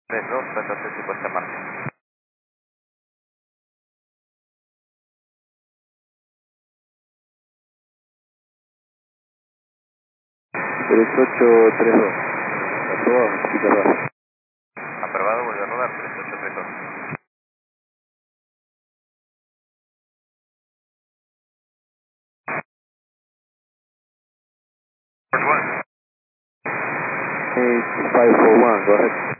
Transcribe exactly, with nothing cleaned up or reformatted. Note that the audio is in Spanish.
tres dos, entonces y puesta en marcha. tres ocho tres dos. Aprobado, necesita rodar. Aprobado, vuelve a rodar, tres ocho tres dos. eight five four one, go ahead.